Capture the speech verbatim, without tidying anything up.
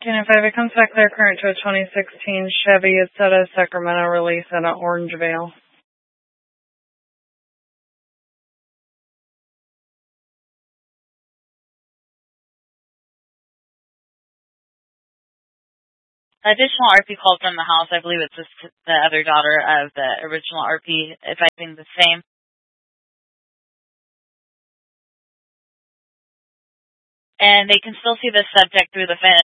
fourteen oh five, it comes back clear current to a twenty sixteen Chevy. It's at a Sacramento release and an Orangevale. Additional R P called from the house. I believe it's just the other daughter of the original R P, if I think the same. And they can still see the subject through the fence.